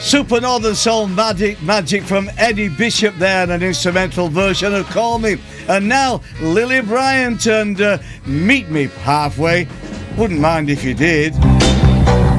Super Northern Soul Magic from Eddie Bishop there, and an instrumental version of Call Me. And now Lily Bryant and Meet Me Halfway. Wouldn't mind if you did.